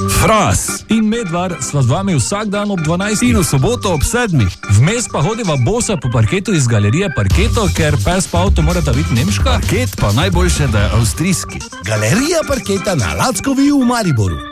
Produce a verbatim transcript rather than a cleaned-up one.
Fras in Medvar sva z vami vsak dan ob dvanajstih in v soboto ob sedmih. Vmes pa hodiva bosa po parketu iz galerije Parketo, ker pes pa avto morata biti nemška. Parket pa najboljše, da je avstrijski. Galerija Parketa na Lackovi v Mariboru.